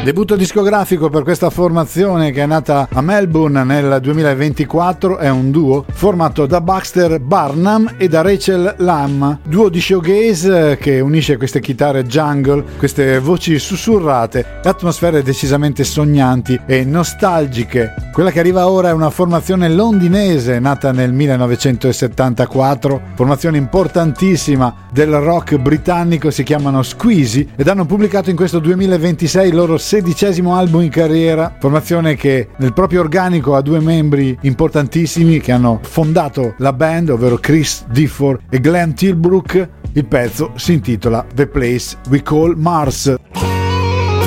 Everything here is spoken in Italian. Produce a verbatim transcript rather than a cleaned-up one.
Debutto discografico per questa formazione che è nata a Melbourne nel duemilaventiquattro, è un duo formato da Baxter Barnum e da Rachel Lamb, duo di showgaze che unisce queste chitarre jungle, queste voci sussurrate e atmosfere decisamente sognanti e nostalgiche. Quella che arriva ora è una formazione londinese nata nel millenovecentosettantaquattro, formazione importantissima del rock britannico, si chiamano Squeezy ed hanno pubblicato in questo duemilaventisei il loro sedicesimo album in carriera, formazione che nel proprio organico ha due membri importantissimi che hanno fondato la band, ovvero Chris Difford e Glenn Tilbrook. Il pezzo si intitola The Place We Call Mars.